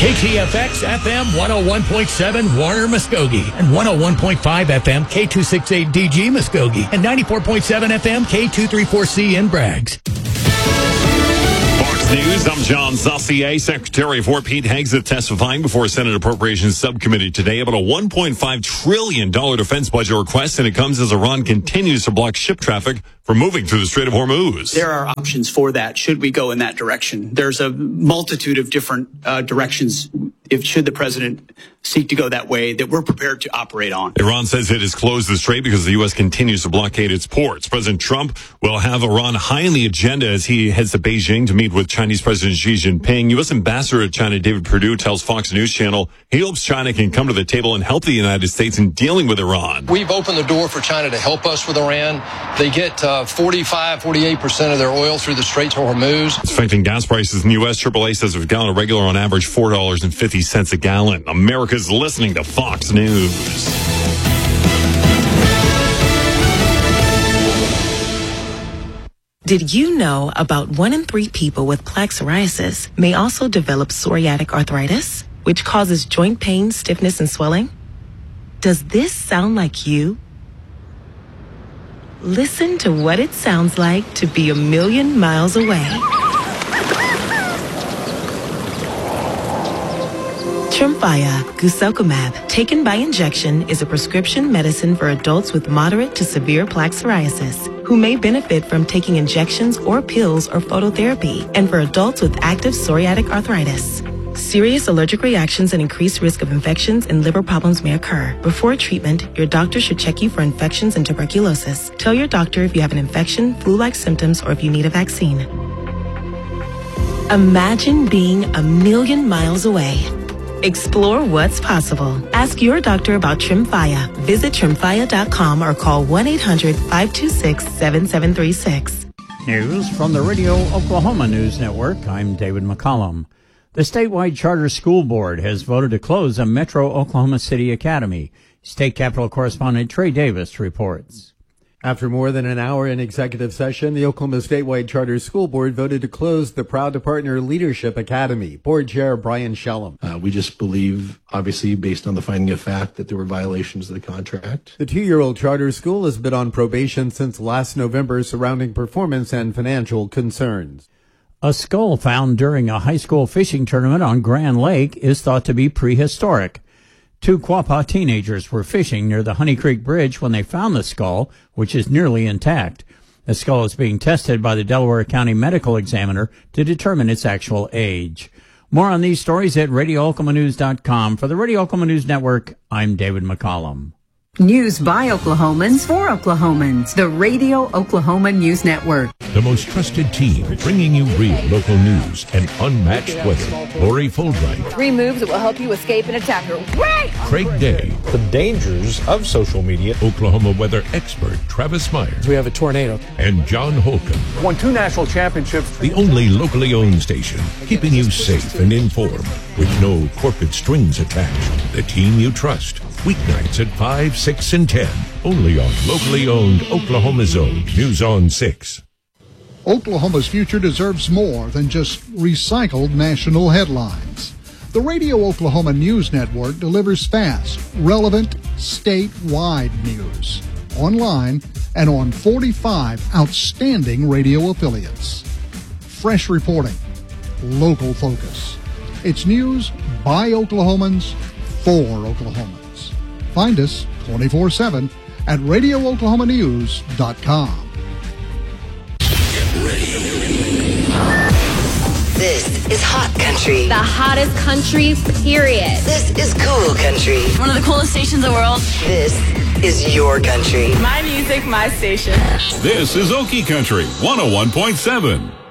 KTFX FM 101.7 Warner Muskogee and 101.5 FM K268DG Muskogee and 94.7 FM K234C in Braggs. Fox News, I'm John Saucier. Secretary of War Pete Hegseth testifying before Senate Appropriations Subcommittee today about a $1.5 trillion defense budget request, and it comes as Iran continues to block ship traffic from moving through the Strait of Hormuz. There are options for that should we go in that direction. There's a multitude of different directions should the president seek to go that way that we're prepared to operate on. Iran says it has closed the strait because the U.S. continues to blockade its ports. President Trump will have Iran high on the agenda as he heads to Beijing to meet with Chinese President Xi Jinping. U.S. Ambassador to China David Perdue tells Fox News Channel he hopes China can come to the table and help the United States in dealing with Iran. We've opened the door for China to help us with Iran. They get 48% of their oil through the Straits of Hormuz. It's affecting gas prices in the U.S. AAA says a gallon of regular on average $4.50 a gallon. America's listening to Fox News. Did you know about 1 in 3 people with plaque psoriasis may also develop psoriatic arthritis, which causes joint pain, stiffness, and swelling? Does this sound like you? Listen to what it sounds like to be a million miles away. Tremfya guselkumab, taken by injection, is a prescription medicine for adults with moderate to severe plaque psoriasis who may benefit from taking injections or pills or phototherapy, and for adults with active psoriatic arthritis. Serious allergic reactions and increased risk of infections and liver problems may occur. Before treatment, your doctor should check you for infections and tuberculosis. Tell your doctor if you have an infection, flu-like symptoms, or if you need a vaccine. Imagine being a million miles away. Explore what's possible. Ask your doctor about Tremfya. Visit Tremfya.com or call 1-800-526-7736. News from the Radio Oklahoma News Network. I'm David McCollum. The statewide charter school board has voted to close a Metro Oklahoma City Academy. State Capitol correspondent Trey Davis reports. After more than an hour in executive session, the Oklahoma Statewide Charter School Board voted to close the Proud to Partner Leadership Academy. Board Chair Brian Shellum. We just believe, obviously, based on the finding of fact, that there were violations of the contract. The 2-year-old charter school has been on probation since last November surrounding performance and financial concerns. A skull found during a high school fishing tournament on Grand Lake is thought to be prehistoric. 2 Quapaw teenagers were fishing near the Honey Creek Bridge when they found the skull, which is nearly intact. The skull is being tested by the Delaware County Medical Examiner to determine its actual age. More on these stories at RadioOklahomaNews.com. For the Radio Oklahoma News Network, I'm David McCollum. News by Oklahomans for Oklahomans. The Radio Oklahoma News Network. The most trusted team bringing you real local news and unmatched weather. Lori Fuldright. 3 moves that will help you escape an attacker. Right! Craig Day. The dangers of social media. Oklahoma weather expert Travis Myers. We have a tornado. And John Holcomb. Won 2 national championships. The only locally owned station keeping you safe and informed with no corporate strings attached. The team you trust. Weeknights at 5, 6, and 10. Only on locally owned Oklahoma's own News on 6. Oklahoma's future deserves more than just recycled national headlines. The Radio Oklahoma News Network delivers fast, relevant, statewide news. Online and on 45 outstanding radio affiliates. Fresh reporting. Local focus. It's news by Oklahomans for Oklahomans. Find us 24/7 at RadioOklahomaNews.com. This is hot country. The hottest country, period. This is cool country. One of the coolest stations in the world. This is your country. My music, my station. This is Okie Country 101.7.